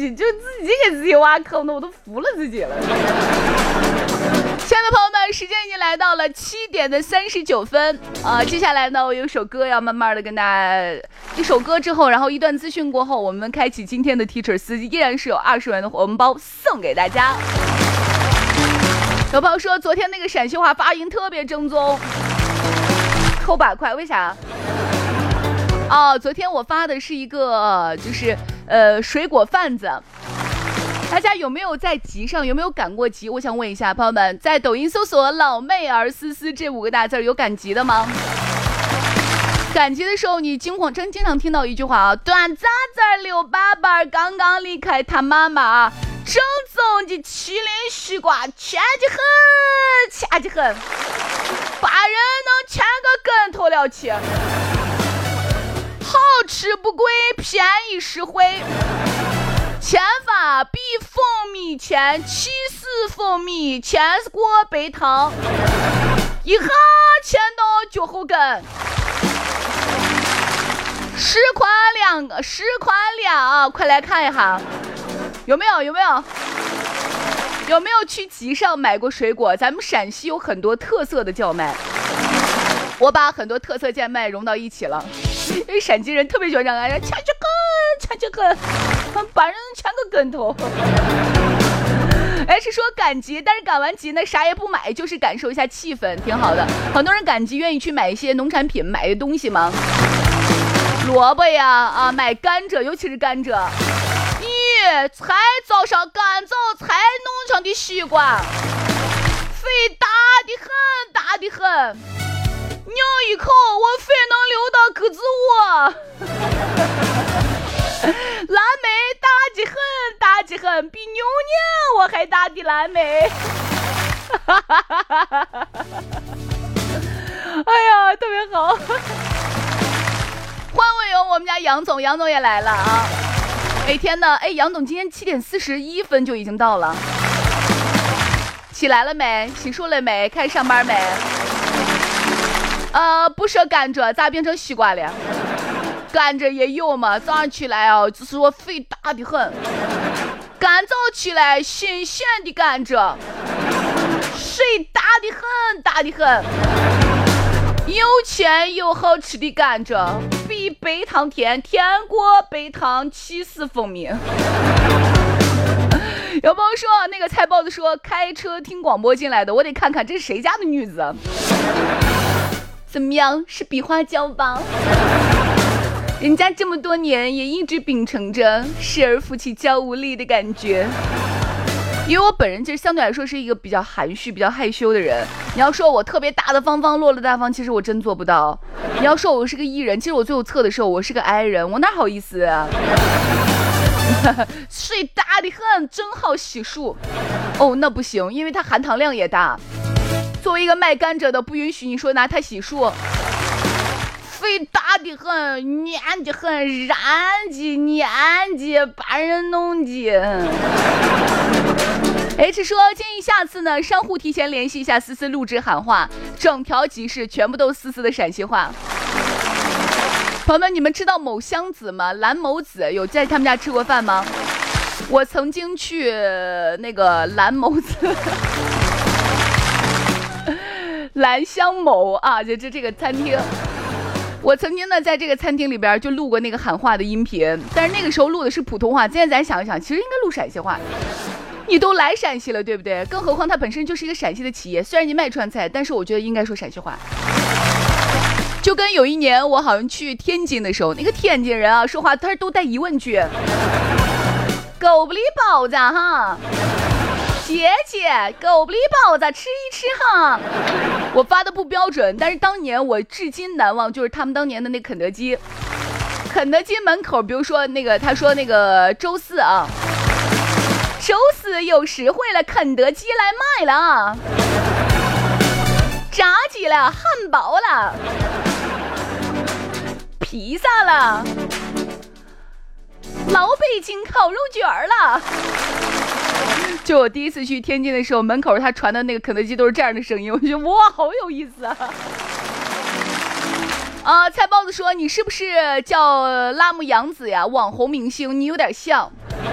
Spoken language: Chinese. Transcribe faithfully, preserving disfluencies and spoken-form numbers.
西，就自己给自己挖坑的，我都服了自己了。亲爱的朋友们，时间已经来到了七点的三十九分啊、呃！接下来呢，我有首歌要慢慢的跟大家，一首歌之后，然后一段资讯过后，我们开启今天的 Teacher 司机，依然是有二十元的红包送给大家。有朋友说，昨天那个陕西话发音特别正宗，扣八块，为啥？哦，昨天我发的是一个就是呃水果贩子。大家有没有在集上有没有赶过集？我想问一下朋友们，在抖音搜索老妹儿思思这五个大字有赶集的吗？赶集的时候你经常真经常听到一句话啊，短仨子刘爸爸刚刚离开他妈妈，正宗的麒麟西瓜甜得很掐得很，把人能掐个跟头了去，好吃不贵，便宜实惠，钱法比蜂蜜钱，气死蜂蜜，钱过白糖，一下钱到脚后跟，十块两个，十块两，快来看一下，有没有？有没有？有没有去集上买过水果？咱们陕西有很多特色的叫卖，我把很多特色叫卖融到一起了。因为陕西人特别喜欢这样，掐着跟，掐着跟，把人掐个跟头。哎，是说赶集，但是赶完集呢，啥也不买，就是感受一下气氛，挺好的。很多人赶集愿意去买一些农产品，买的东西吗？萝卜呀，啊，买甘蔗，尤其是甘蔗。咦，才早上干燥才弄上的西瓜，肥大的很，大的很。咬一口，我非能流到鸽子窝。蓝莓大的很，大的很，比牛年我还大的蓝莓。哎呀，特别好。欢迎我们家杨总，杨总也来了啊！每天呢，哎，杨总今天七点四十一分就已经到了。起来了没？洗漱了没？开始上班没？呃，不说甘蔗，咋变成西瓜了？甘蔗也有嘛，早上起来啊，就是说肥大的很，干燥起来新鲜的甘蔗，水大的很，大的很，有钱又好吃的甘蔗，比白糖甜，甜过白糖，气死蜂蜜。有朋友说，那个菜包子说开车听广播进来的，我得看看这是谁家的女子。怎么样，是比花娇吧？人家这么多年也一直秉承着失而复其娇无力的感觉。因为我本人其实相对来说是一个比较含蓄比较害羞的人，你要说我特别大大方方落落大方，其实我真做不到。你要说我是个艺人，其实我最后测的时候我是个 I 人，我哪好意思啊。水大的很，正好洗漱。哦，那不行，因为它含糖量也大，作为一个卖甘蔗的，不允许你说拿它洗漱。肥大的很，黏的很，燃的黏的，把人弄的。H 说建议下次呢，商户提前联系一下思思录制喊话，整条集市全部都思思的陕西话。朋友们，你们知道某香子吗？蓝某子有在他们家吃过饭吗？我曾经去那个蓝某子兰香某啊，就这这个餐厅，我曾经呢在这个餐厅里边就录过那个喊话的音频，但是那个时候录的是普通话，现在咱想一想，其实应该录陕西话。你都来陕西了，对不对？更何况它本身就是一个陕西的企业，虽然你卖川菜，但是我觉得应该说陕西话。就跟有一年我好像去天津的时候，那个天津人啊说话他都带疑问句，狗不理包子哈。姐姐，狗不理包子吃一吃哈。我发的不标准，但是当年我至今难忘，就是他们当年的那肯德基，肯德基门口，比如说那个他说那个周四啊，周四有实惠了，肯德基来卖了，炸鸡了，汉堡了，披萨了，老北京烤肉卷了。就我第一次去天津的时候，门口他传的那个肯德基都是这样的声音，我觉得哇，好有意思啊！啊，菜包子说你是不是叫拉木杨子呀？网红明星，你有点像。